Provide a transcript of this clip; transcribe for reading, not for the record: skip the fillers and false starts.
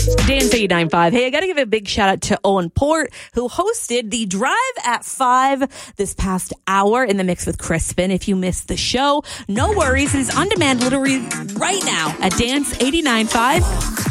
Dance 89.5. Hey, I got to give a big shout out to Owen Port, who hosted the Drive at 5 this past hour in the mix with Crispin. If you missed the show, no worries. It is on demand literally right now at Dance 89.5.